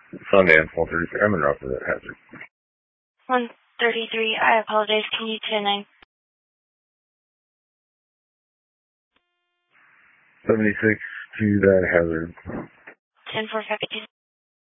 Sundance, 133. I'm in route for that hazard. 133, I apologize. Can you 10-9? 76 to that hazard. 10-4, 52.